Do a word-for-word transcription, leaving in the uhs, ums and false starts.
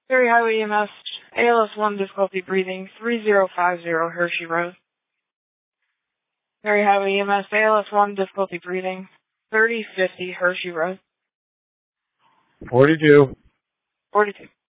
Perry Highway E M S, A L S one difficulty breathing, three zero five zero Hershey Road. Perry Highway E M S, A L S one difficulty breathing, thirty fifty Hershey Road. forty-two. forty-two.